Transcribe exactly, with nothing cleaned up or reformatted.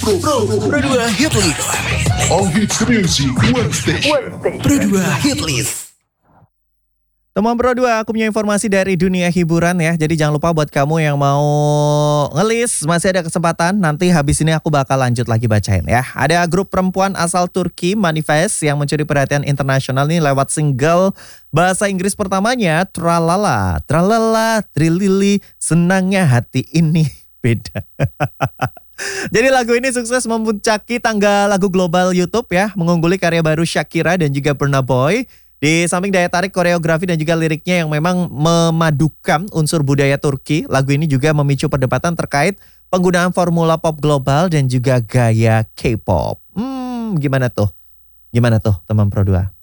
Pro, Pro dua Hit List. All hits music, one station. Pro dua Hit List. Teman Pro dua, aku punya informasi dari dunia hiburan ya. Jadi jangan lupa buat kamu yang mau ngelis, masih ada kesempatan. Nanti habis ini aku bakal lanjut lagi bacain ya. Ada grup perempuan asal Turki, Manifest, yang mencuri perhatian internasional nih lewat single bahasa Inggris pertamanya, Tralala, Tralala, Trilili, senangnya hati ini beda. Jadi lagu ini sukses memuncaki tangga lagu global YouTube ya, mengungguli karya baru Shakira dan juga Burna Boy. Di samping daya tarik koreografi dan juga liriknya yang memang memadukan unsur budaya Turki, lagu ini juga memicu perdebatan terkait penggunaan formula pop global dan juga gaya K-pop. Hmm, gimana tuh? Gimana tuh teman Pro dua?